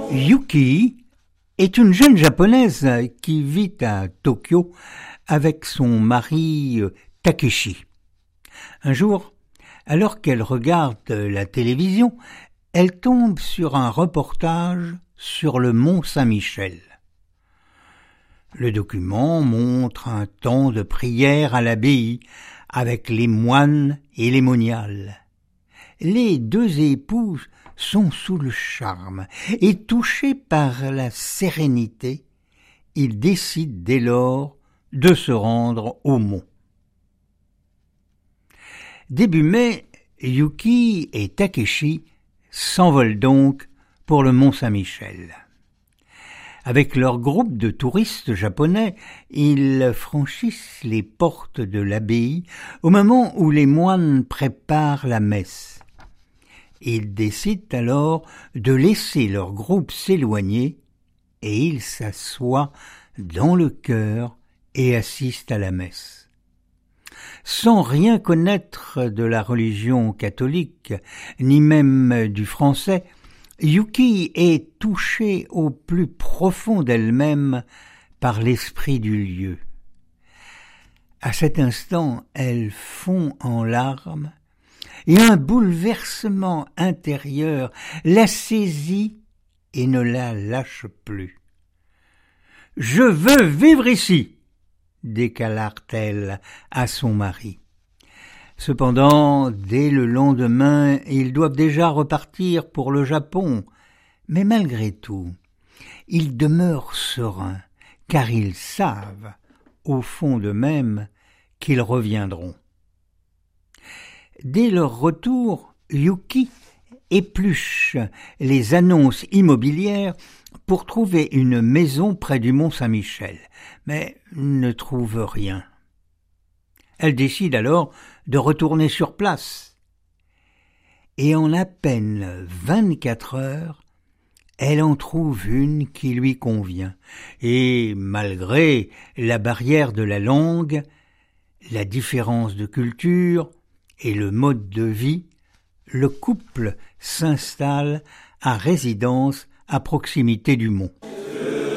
Yuki est une jeune japonaise qui vit à Tokyo avec son mari Takeshi. Un jour, alors qu'elle regarde la télévision, elle tombe sur un reportage sur le mont Saint-Michel. Le document montre un temps de prière à l'abbaye avec les moines et les moniales. Les deux épouses sont sous le charme et touchés par la sérénité, ils décident dès lors de se rendre au mont. Début mai, Yuki et Takeshi s'envolent donc pour le mont Saint-Michel. Avec leur groupe de touristes japonais, ils franchissent les portes de l'abbaye au moment où les moines préparent la messe. Ils décident alors de laisser leur groupe s'éloigner et ils s'assoient dans le chœur et assistent à la messe. Sans rien connaître de la religion catholique, ni même du français, Yuki est touchée au plus profond d'elle-même par l'esprit du lieu. À cet instant, elle fond en larmes et un bouleversement intérieur la saisit et ne la lâche plus. « Je veux vivre ici !» déclare-t-elle à son mari. Cependant, dès le lendemain, ils doivent déjà repartir pour le Japon. Mais malgré tout, ils demeurent sereins, car ils savent, au fond d'eux-mêmes, qu'ils reviendront. Dès leur retour, Yuki épluche les annonces immobilières pour trouver une maison près du mont Saint-Michel, mais ne trouve rien. Elle décide alors de retourner sur place. Et en à peine 24 heures, elle en trouve une qui lui convient. Et malgré la barrière de la langue, la différence de culture et le mode de vie, le couple s'installe à résidence à proximité du mont.